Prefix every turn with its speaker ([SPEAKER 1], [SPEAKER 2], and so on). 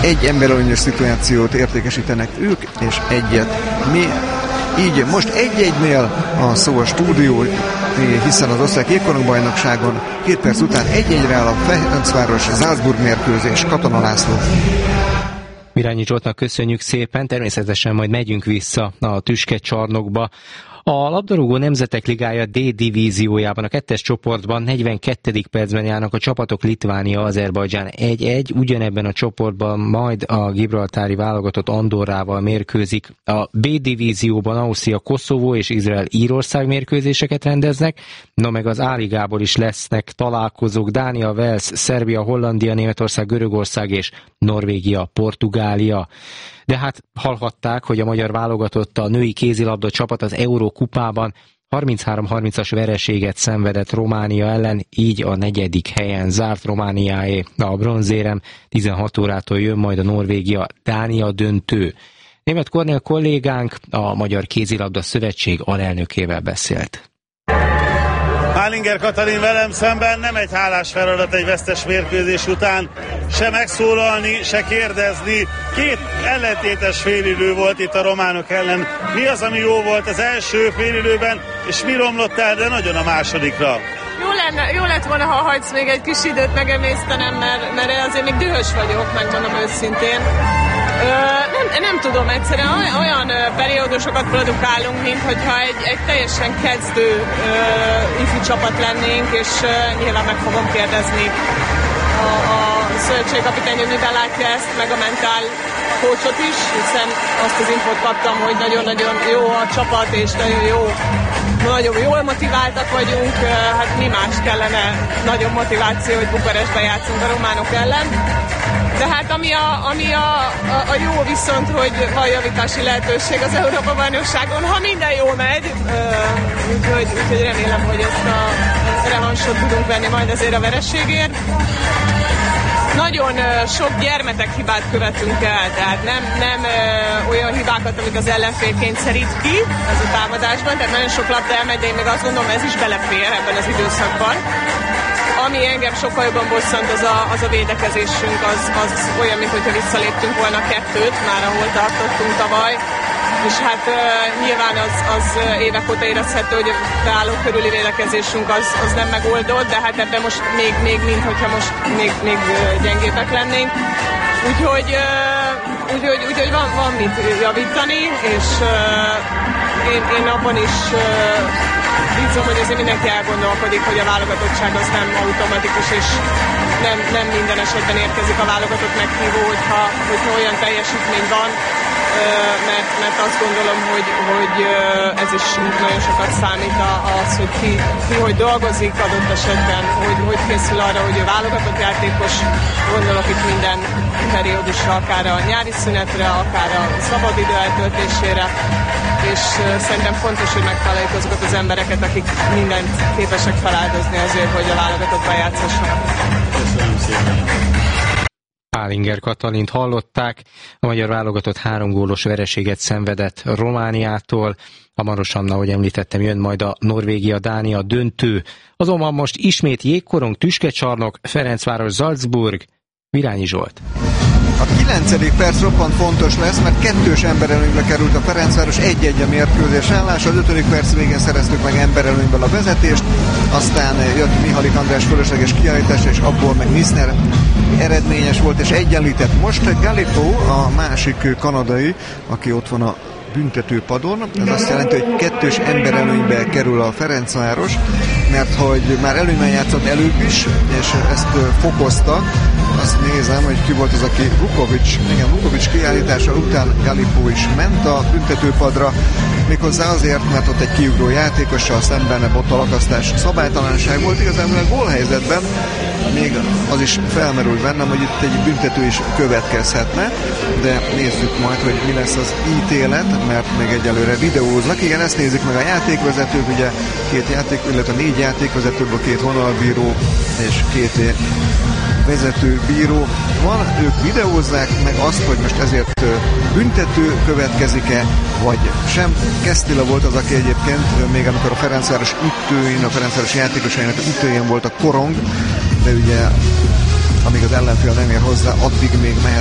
[SPEAKER 1] egy emberelőnyös szituációt értékesítenek ők, és egyet mi. Így most 1-1-nél a szó a stúdió, hiszen az osztrák jégkorongbajnokságon 2 perc után 1-1-re áll a Ferencváros-Salzburg mérkőzés. Katona László.
[SPEAKER 2] Virányi Zsoltnak köszönjük szépen, természetesen majd megyünk vissza a tüskecsarnokba. A labdarúgó Nemzetek Ligája D divíziójában a 2-es csoportban 42. percben járnak a csapatok. Litvánia, Azerbajdzsán 1-1, ugyanebben a csoportban majd a gibraltári válogatott Andorrával mérkőzik. A B divízióban Ausztria, Koszovó és Izrael, Írország mérkőzéseket rendeznek, meg az A-ligából is lesznek találkozók: Dánia, Wales, Szerbia, Hollandia, Németország, Görögország és Norvégia, Portugália. De hát hallhatták, hogy a magyar válogatott, a női kézilabda csapat az Eurókupában 33-30-as vereséget szenvedett Románia ellen, így a 4. helyen zárt. Romániáé a bronzérem. 16 órától jön majd a Norvégia-Dánia döntő. Németh Kornél kollégánk a Magyar Kézilabda Szövetség alelnökével beszélt.
[SPEAKER 3] Hálinger Katalin velem szemben. Nem egy hálás feladat egy vesztes mérkőzés után se megszólalni, se kérdezni. 2 ellentétes félidő volt itt a románok ellen. Mi az, ami jó volt az első félidőben, és mi romlott el, de nagyon a másodikra?
[SPEAKER 4] Jó lett volna, ha hagysz még egy kis időt megemésztenem, mert azért még dühös vagyok, megmondom őszintén. Nem tudom, egyszerűen olyan periódusokat produkálunk, mintha egy teljesen kezdő ifjú csapat lennénk, és nyilván meg fogom kérdezni a szövetségkapitány, hogy miben látja ezt, meg a mentál coachot is, hiszen azt az infót kaptam, hogy nagyon-nagyon jó a csapat, és nagyon jól motiváltak vagyunk. Hát mi más kellene, nagyobb motiváció, hogy Bukarestben játszunk a románok ellen. De hát ami a jó viszont, hogy van javítási lehetőség az Európa-bajnokságon, ha minden jól megy, úgyhogy remélem, hogy ezt a revansot tudunk venni majd azért a vereségért. Nagyon sok gyermetek hibát követünk el, tehát nem olyan hibákat, amik az ellenfél kényszerít ki ez a támadásban, tehát nagyon sok labda elmegy, de én még azt gondolom, ez is belefér ebben az időszakban. Ami engem sokkal jobban bosszant, az a védekezésünk, az olyan, mintha visszaléptünk volna 2-t, már ahol tartottunk tavaly. És hát nyilván az évek óta érezhető, hogy a beálló körüli védekezésünk az nem megoldott, de hát ebben most mintha most még gyengébbek lennénk. Úgyhogy van mit javítani, és én abban is bízom, hogy azért mindenki elgondolkodik, hogy a válogatottság az nem automatikus, és nem minden esetben érkezik a válogatott meghívó, hogyha olyan teljesítmény van, mert azt gondolom, hogy ez is nagyon sokat számít az, hogy ki hogy dolgozik adott esetben, hogy készül arra, hogy ő válogatott játékos, gondolok itt minden periódusra, akár a nyári szünetre, akár a szabadidő eltöltésére, és szerintem fontos, hogy megtaláljuk azokat az embereket, akik mindent képesek feláldozni azért, hogy a válogatottban játszhassanak.
[SPEAKER 3] Köszönöm szépen!
[SPEAKER 2] Hálinger Katalint hallották. A magyar válogatott 3 gólos vereséget szenvedett Romániától. Hamarosan, ahogy említettem, jön majd a Norvégia-Dánia döntő. Azonban most ismét jégkorong, tüskecsarnok, Ferencváros, Salzburg. Virányi Zsolt.
[SPEAKER 1] A 9. perc roppant fontos lesz, mert 2-s emberelőnybe került a Ferencváros, 1-1 a mérkőzés állás. Az 5. perc végén szereztük meg emberelőnyből a vezetést, aztán jött Mihalik András fölösleges kiállítása, és abból meg Misner eredményes volt, és egyenlített. Most Gallipo, a másik kanadai, aki ott van a büntetőpadon. Ez azt jelenti, hogy 2-s emberelőnybe kerül a Ferencváros, mert hogy már előnyben játszott előbb is, és ezt fokozta. Azt nézem, hogy ki volt az, aki Vukovics kiállítása után Gallipo is ment a büntetőpadra, méghozzá azért, mert ott egy kiugró játékossal szemben bottalakasztás szabálytalanság volt. Igazából a gólhelyzetben még az is felmerült bennem, hogy itt egy büntető is következhetne, de nézzük majd, hogy mi lesz az ítélet, mert még egyelőre videóznak. Igen, ezt nézik meg a játékvezetők, ugye 4 játékvezetőből 2 vonalbíró és 2 vezetőbíró van, ők videózzák meg azt, hogy most ezért büntető következik-e, vagy sem. Kesztila volt az, aki egyébként, még amikor a Ferencváros ütőjén, a Ferencváros játékosainak ütőjén volt a korong, de ugye amíg az ellenfél nem ér hozzá, addig még mehet